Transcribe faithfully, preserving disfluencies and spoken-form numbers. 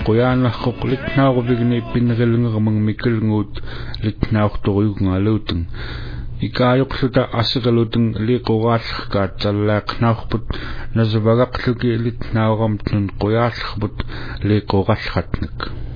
qoyaanarqoq litnaaruvigni pinnerilngermang mikkelnguut litnaartoriugngaluuteng ikaayoqluta asiqaluteng liqoraallерkaat tallaaqnaarput nasavagaqluki litnaaramtnun qoyaallerput liqorallratnek